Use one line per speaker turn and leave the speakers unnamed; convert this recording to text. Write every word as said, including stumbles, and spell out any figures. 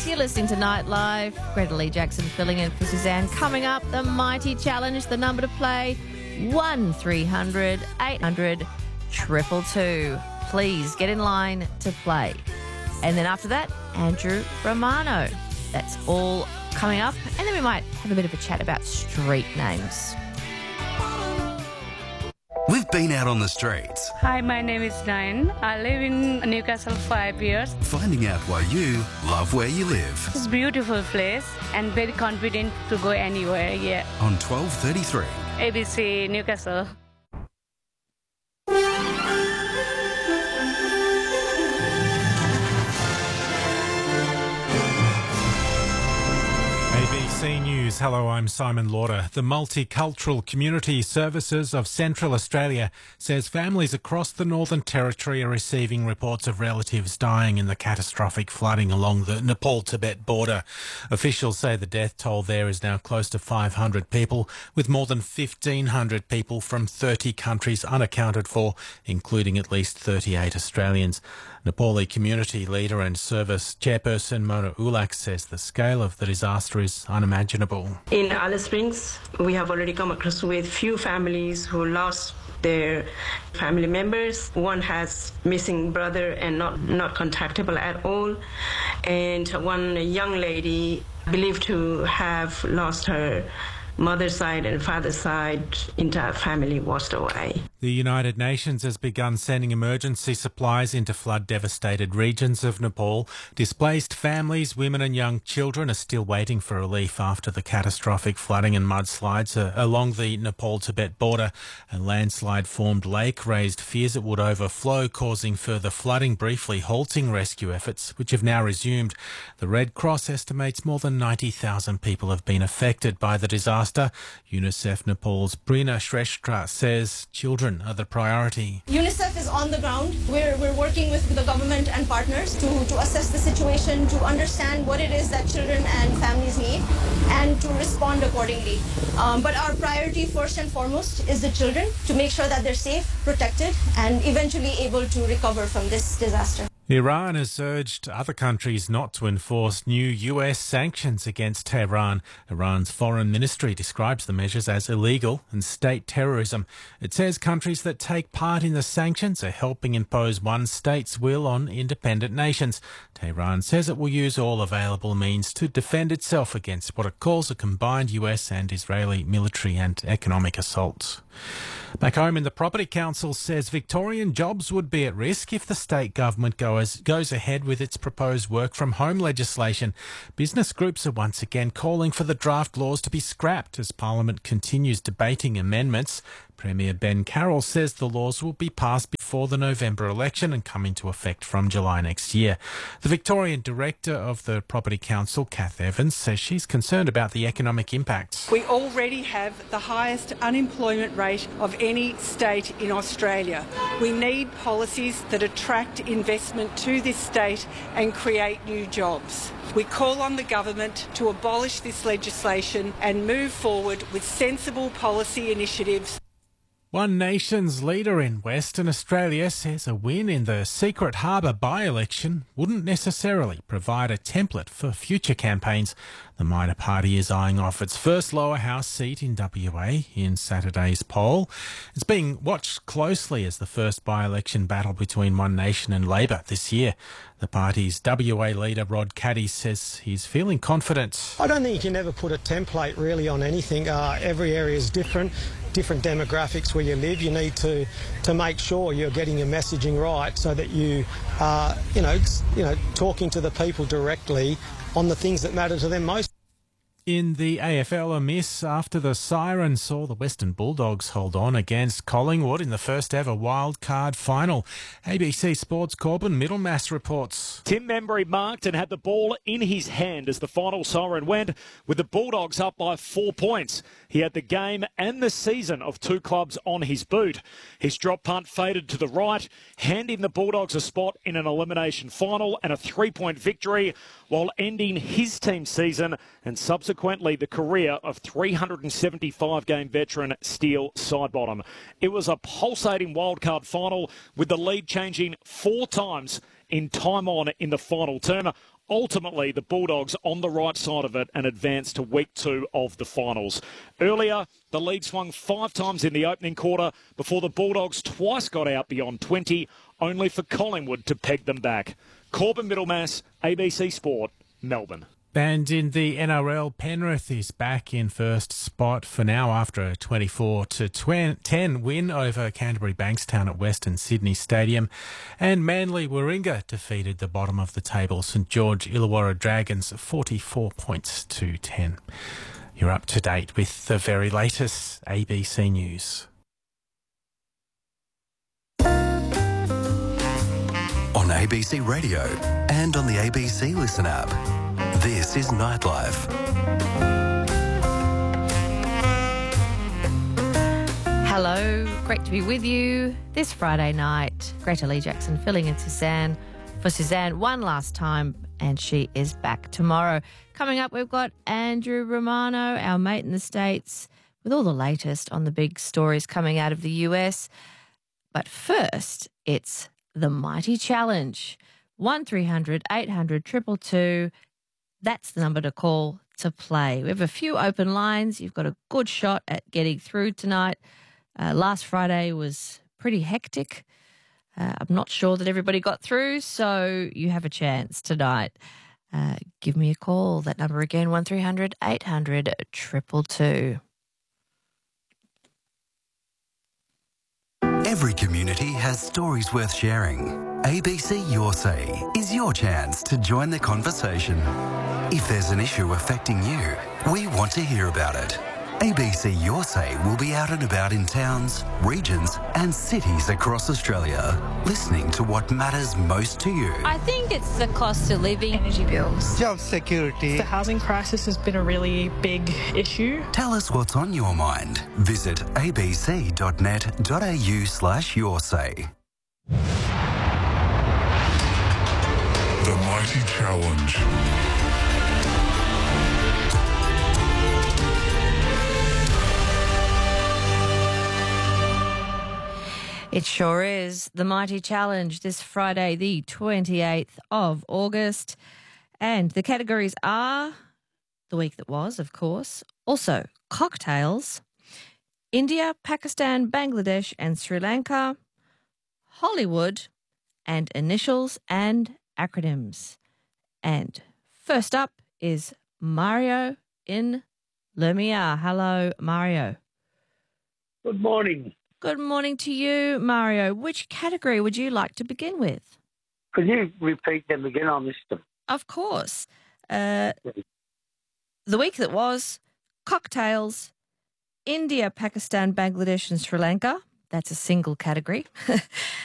You're listening to Nightlife. Greta Lee Jackson filling in for Suzanne. Coming up, the Mighty Challenge. The number to play, one three hundred eight hundred two two two. Please get in line to play. And then after that, Andrew Romano. That's all coming up. And then we might have a bit of a chat about street names.
We've been out on the streets.
Hi, my name is Diane. I live in Newcastle five years.
Finding out why you love where you live.
It's a beautiful place and very confident to go anywhere, yeah.
On twelve thirty-three.
A B C Newcastle.
A B C News. Hello, I'm Simon Lauder. The Multicultural Community Services of Central Australia says families across the Northern Territory are receiving reports of relatives dying in the catastrophic flooding along the Nepal-Tibet border. Officials say the death toll there is now close to five hundred people, with more than fifteen hundred people from thirty countries unaccounted for, including at least thirty-eight Australians. Nepali community leader and service chairperson Mona Ulak says the scale of the disaster is unimaginable.
In Alice Springs, we have already come across with few families who lost their family members. One has missing brother and not, not contactable at all. And one young lady believed to have lost her mother's side and father's side, entire family washed away.
The United Nations has begun sending emergency supplies into flood-devastated regions of Nepal. Displaced families, women and young children are still waiting for relief after the catastrophic flooding and mudslides uh, along the Nepal-Tibet border. A landslide-formed lake raised fears it would overflow, causing further flooding, briefly halting rescue efforts, which have now resumed. The Red Cross estimates more than ninety thousand people have been affected by the disaster. UNICEF Nepal's Brina Shrestha says children are the priority.
UNICEF is on the ground. We're, we're working with the government and partners to, to assess the situation, to understand what it is that children and families need, and to respond accordingly. Um, but our priority first and foremost is the children, to make sure that they're safe, protected, and eventually able to recover from this disaster.
Iran has urged other countries not to enforce new U S sanctions against Tehran. Iran's foreign ministry describes the measures as illegal and state terrorism. It says countries that take part in the sanctions are helping impose one state's will on independent nations. Tehran says it will use all available means to defend itself against what it calls a combined U S and Israeli military and economic assault. Back home, in the Property Council says Victorian jobs would be at risk if the state government goes, goes ahead with its proposed work-from-home legislation. Business groups are once again calling for the draft laws to be scrapped as Parliament continues debating amendments. Premier Ben Carroll says the laws will be passed before the November election and come into effect from July next year. The Victorian Director of the Property Council, Kath Evans, says she's concerned about the economic impact.
We already have the highest unemployment rate of any state in Australia. We need policies that attract investment to this state and create new jobs. We call on the government to abolish this legislation and move forward with sensible policy initiatives.
One Nation's leader in Western Australia says a win in the Secret Harbour by-election wouldn't necessarily provide a template for future campaigns. The minor party is eyeing off its first lower house seat in W A in Saturday's poll. It's being watched closely as the first by-election battle between One Nation and Labor this year. The party's W A leader, Rod Caddy, says he's feeling confident.
I don't think you can ever put a template really on anything. Uh, every area is different, different demographics where you live. You need to to make sure you're getting your messaging right so that you are, you know, you know, talking to the people directly on the things that matter to them most.
In the A F L, a miss after the siren saw the Western Bulldogs hold on against Collingwood in the first ever wildcard final. A B C Sports' Corbin Middlemass reports.
Tim Membry marked and had the ball in his hand as the final siren went, with the Bulldogs up by four points. He had the game and the season of two clubs on his boot. His drop punt faded to the right, handing the Bulldogs a spot in an elimination final and a three-point victory, while ending his team's season and subsequently the career of three hundred seventy-five game veteran Steele Sidebottom. It was a pulsating wildcard final with the lead changing four times in time on in the final term. ultimately the Bulldogs on the right side of it and advance to week two of the finals. Earlier, the lead swung five times in the opening quarter before the Bulldogs twice got out beyond twenty, only for Collingwood to peg them back. Corbin Middlemass, A B C Sport, Melbourne.
And in the N R L, Penrith is back in first spot for now after a twenty-four to ten win over Canterbury Bankstown at Western Sydney Stadium. And Manly Warringah defeated the bottom of the table St George Illawarra Dragons forty-four points to ten. You're up to date with the very latest A B C News.
On A B C Radio and on the A B C Listen app. This is Nightlife.
Hello, great to be with you this Friday night. Greta Lee Jackson filling in Suzanne for Suzanne one last time, and she is back tomorrow. Coming up, we've got Andrew Romano, our mate in the States, with all the latest on the big stories coming out of the U S. But first, it's the Mighty Challenge. one three hundred eight hundred two two two. That's the number to call to play. We have a few open lines. You've got a good shot at getting through tonight. Uh, last Friday was pretty hectic. Uh, I'm not sure that everybody got through, so you have a chance tonight. Uh, give me a call. That number again, one three hundred eight hundred two two two.
Every community has stories worth sharing. A B C Your Say is your chance to join the conversation. If there's an issue affecting you, we want to hear about it. A B C Your Say will be out and about in towns, regions and cities across Australia, listening to what matters most to you.
I think it's the cost of living, energy bills,
job security.
The housing crisis has been a really big issue.
Tell us what's on your mind. Visit abc.net.au slash your say.
The Mighty Challenge.
It sure is the Mighty Challenge this Friday, the twenty-eighth of August. And the categories are the week that was, of course. Also, cocktails, India, Pakistan, Bangladesh and Sri Lanka, Hollywood, and initials and acronyms. And first up is Mario in Lemia. Hello, Mario.
Good morning.
Good morning to you, Mario. Which category would you like to begin with?
Could you repeat them again? I missed them.
Of course. Uh, the week that was, cocktails, India, Pakistan, Bangladesh and Sri Lanka. That's a single category.